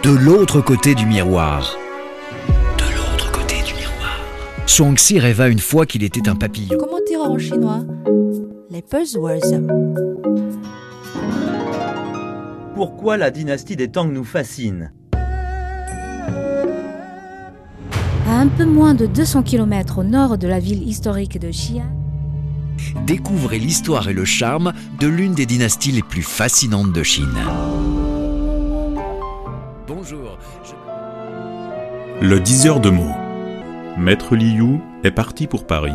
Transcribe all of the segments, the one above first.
de l'autre côté du miroir. De l'autre côté du miroir. Shuangxi rêva une fois qu'il était un papillon. Comment dire en chinois? Les buzzwords. Pourquoi la dynastie des Tang nous fascine? À un peu moins de 200 km au nord de la ville historique de Xi'an, Découvrez l'histoire et le charme de l'une des dynasties les plus fascinantes de Chine. Bonjour. Le diseur de mots. Maître Liu est parti pour Paris.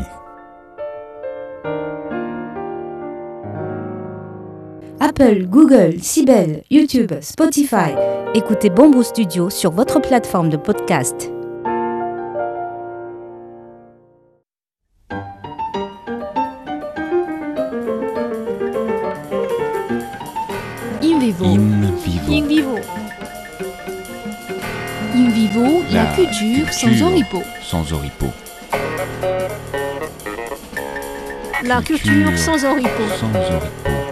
Apple, Google, Sibel, YouTube, Spotify. Écoutez Bamboo Studio sur votre plateforme de podcast. In vivo. In vivo. In vivo, la culture sans oripeau. Sans oripeau. La culture sans oripeau. Sans oripeau.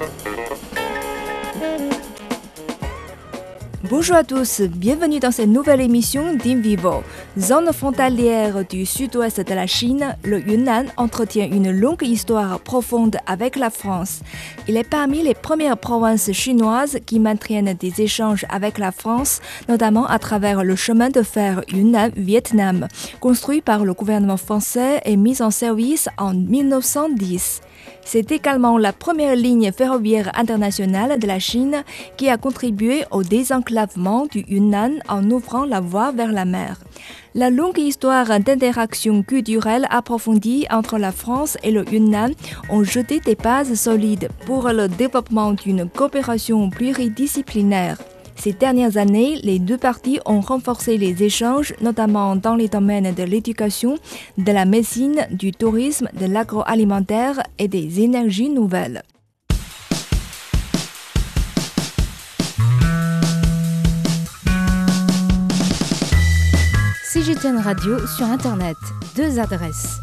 Bonjour à tous, bienvenue dans cette nouvelle émission d'In Vivo. Zone frontalière du sud-ouest de la Chine, le Yunnan entretient une longue histoire profonde avec la France. Il est parmi les premières provinces chinoises qui maintiennent des échanges avec la France, notamment à travers le chemin de fer Yunnan-Vietnam, construit par le gouvernement français et mis en service en 1910. C'est également la première ligne ferroviaire internationale de la Chine qui a contribué au désenclavement du Yunnan en ouvrant la voie vers la mer. La longue histoire d'interaction culturelle approfondie entre la France et le Yunnan ont jeté des bases solides pour le développement d'une coopération pluridisciplinaire. Ces dernières années, les deux parties ont renforcé les échanges, notamment dans les domaines de l'éducation, de la médecine, du tourisme, de l'agroalimentaire et des énergies nouvelles. CGTN Radio sur Internet. Deux adresses.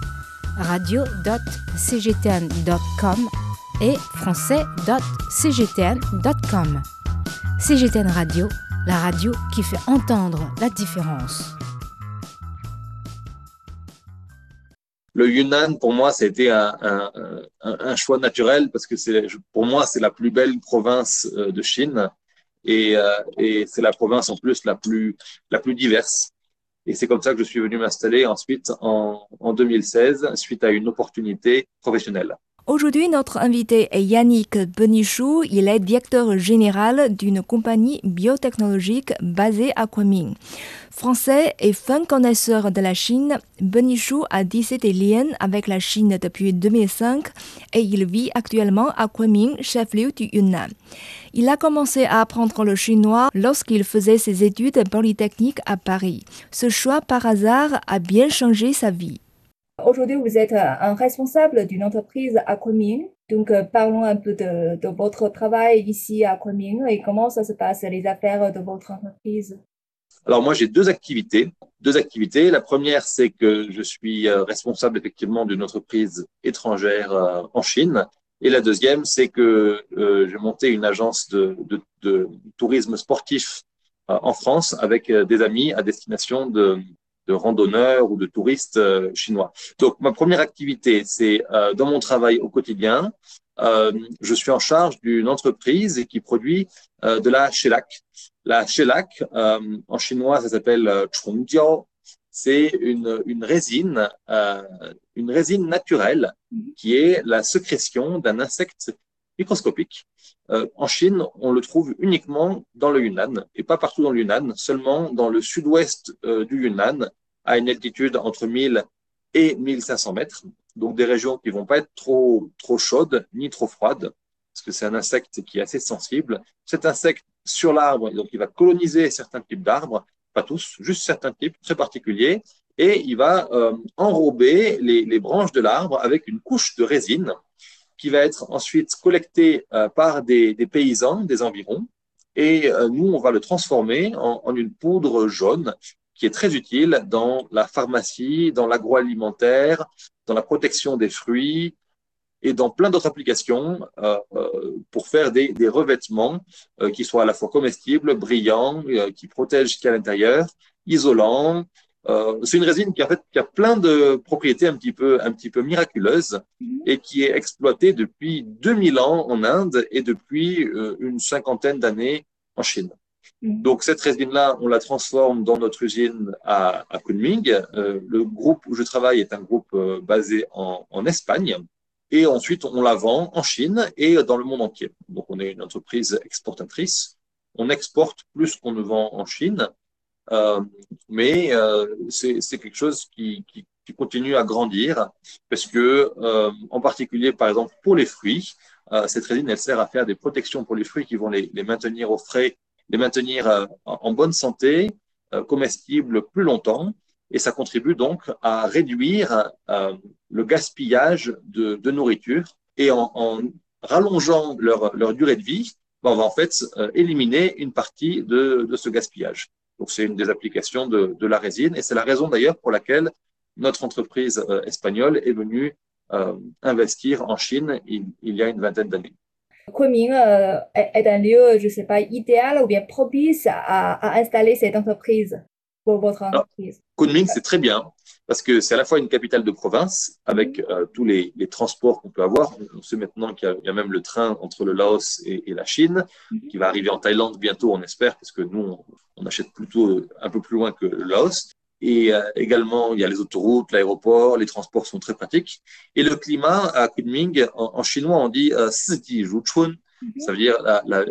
radio.cgtn.com et français.cgtn.com. CGTN Radio, la radio qui fait entendre la différence. Le Yunnan, pour moi, ça a été un choix naturel parce que pour moi, c'est la plus belle province de Chine et c'est la province en plus la plus diverse. Et c'est comme ça que je suis venu m'installer ensuite en 2016 suite à une opportunité professionnelle. Aujourd'hui, notre invité est Yannick Benichou. Il est directeur général d'une compagnie biotechnologique basée à Kunming. Français et fin connaisseur de la Chine, Benichou a tissé des liens avec la Chine depuis 2005 et il vit actuellement à Kunming, chef-lieu du Yunnan. Il a commencé à apprendre le chinois lorsqu'il faisait ses études polytechniques à Paris. Ce choix par hasard a bien changé sa vie. Aujourd'hui, vous êtes un responsable d'une entreprise à Kunming. Donc, parlons un peu de votre travail ici à Kunming et comment ça se passe, les affaires de votre entreprise. Alors, moi, j'ai deux activités. La première, c'est que je suis responsable effectivement d'une entreprise étrangère en Chine. Et la deuxième, c'est que j'ai monté une agence de tourisme sportif en France avec des amis à destination de randonneurs ou de touristes chinois. Donc, ma première activité, c'est dans mon travail au quotidien, je suis en charge d'une entreprise qui produit de la shellac. La shellac, en chinois, ça s'appelle chongjiao. C'est une résine naturelle qui est la sécrétion d'un insecte microscopique. En Chine, on le trouve uniquement dans le Yunnan et pas partout dans le Yunnan, seulement dans le sud-ouest du Yunnan, à une altitude entre 1000 et 1500 mètres. Donc des régions qui vont pas être trop chaudes ni trop froides, parce que c'est un insecte qui est assez sensible. Cet insecte sur l'arbre, donc il va coloniser certains types d'arbres, pas tous, juste certains types très particuliers, et il va enrober les branches de l'arbre avec une couche de résine qui va être ensuite collectée par des paysans des environs. Et nous, on va le transformer en une poudre jaune qui est très utile dans la pharmacie, dans l'agroalimentaire, dans la protection des fruits, et dans plein d'autres applications pour faire des revêtements qui soient à la fois comestibles, brillants, qui protègent ce qu'il y a à l'intérieur, isolants. C'est une résine qui a plein de propriétés un petit peu miraculeuses et qui est exploitée depuis 2000 ans en Inde et depuis une cinquantaine d'années en Chine. Donc cette résine-là, on la transforme dans notre usine à Kunming. Le groupe où je travaille est un groupe basé en Espagne. Et ensuite, on la vend en Chine et dans le monde entier. Donc on est une entreprise exportatrice. On exporte plus qu'on ne vend en Chine. Mais c'est quelque chose qui continue à grandir parce que, en particulier, par exemple, pour les fruits, cette résine, elle sert à faire des protections pour les fruits qui vont les maintenir au frais, les maintenir en bonne santé, comestibles plus longtemps. Et ça contribue donc à réduire le gaspillage de nourriture. Et en rallongeant leur durée de vie, on va en fait éliminer une partie de ce gaspillage. Donc, c'est une des applications de la résine. Et c'est la raison d'ailleurs pour laquelle notre entreprise espagnole est venue investir en Chine il y a une vingtaine d'années. Kunming est un lieu, je ne sais pas, idéal ou bien propice à installer cette entreprise pour votre entreprise. Kunming, c'est très bien parce que c'est à la fois une capitale de province avec tous les transports qu'on peut avoir. On sait maintenant qu'il y a même le train entre le Laos et la Chine qui va arriver en Thaïlande bientôt, on espère, parce que nous, on achète plutôt un peu plus loin que le Laos. Et également, il y a les autoroutes, l'aéroport, les transports sont très pratiques. Et le climat à Kunming, en chinois, on dit 四季如春. Ça veut dire